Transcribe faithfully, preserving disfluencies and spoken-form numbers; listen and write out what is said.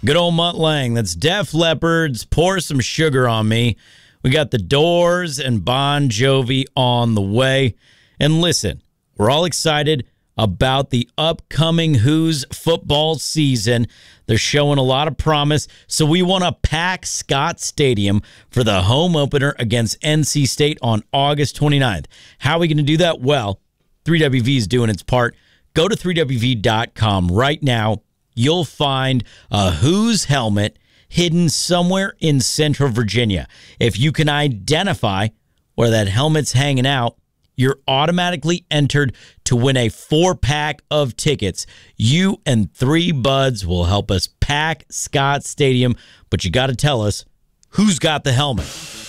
Good old Mutt Lang. That's Def Leppard's Pour Some Sugar on Me. We got the Doors and Bon Jovi on the way. And listen, we're all excited about the upcoming Who's football season. They're showing a lot of promise, so we want to pack Scott Stadium for the home opener against N C State on August twenty-ninth. How are we going to do that? Well, three W V is doing its part. Go to three W V dot com right now. You'll find a Who's helmet hidden somewhere in Central Virginia. If you can identify where that helmet's hanging out, you're automatically entered to win a four-pack of tickets. You and three buds will help us pack Scott Stadium, but you got to tell us who's got the helmet.